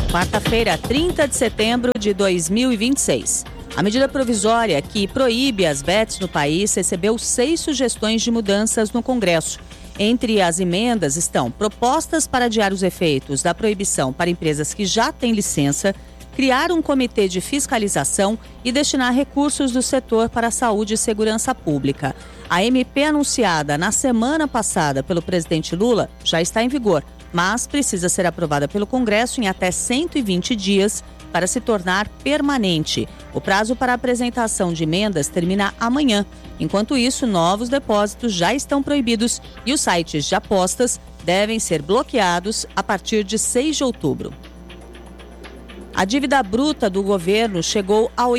Quarta-feira, 30 de setembro de 2026. A medida provisória que proíbe as bets no país recebeu 6 sugestões de mudanças no Congresso. Entre as emendas estão propostas para adiar os efeitos da proibição para empresas que já têm licença, criar um comitê de fiscalização e destinar recursos do setor para a saúde e segurança pública. A MP anunciada na semana passada pelo presidente Lula já está em vigor, mas precisa ser aprovada pelo Congresso em até 120 dias para se tornar permanente. O prazo para a apresentação de emendas termina amanhã. Enquanto isso, novos depósitos já estão proibidos e os sites de apostas devem ser bloqueados a partir de 6 de outubro. A dívida bruta do governo chegou a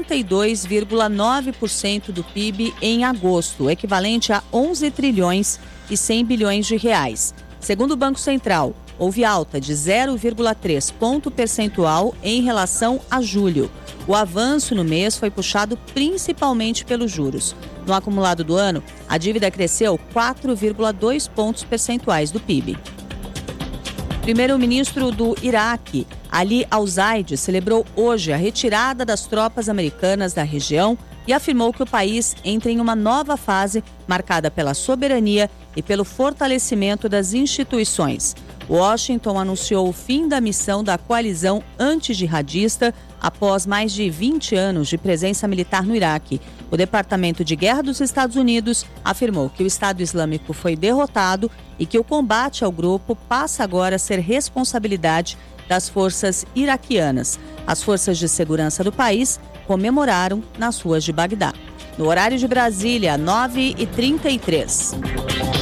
82,9% do PIB em agosto, equivalente a 11 trilhões e 100 bilhões de reais. Segundo o Banco Central, houve alta de 0,3 ponto percentual em relação a julho. O avanço no mês foi puxado principalmente pelos juros. No acumulado do ano, a dívida cresceu 4,2 pontos percentuais do PIB. Primeiro-ministro do Iraque, Ali Al-Zaid, celebrou hoje a retirada das tropas americanas da região e afirmou que o país entra em uma nova fase marcada pela soberania e pelo fortalecimento das instituições. Washington anunciou o fim da missão da coalizão anti-jihadista após mais de 20 anos de presença militar no Iraque. O Departamento de Guerra dos Estados Unidos afirmou que o Estado Islâmico foi derrotado e que o combate ao grupo passa agora a ser responsabilidade das forças iraquianas. As forças de segurança do país comemoraram nas ruas de Bagdá. No horário de Brasília, 9h33.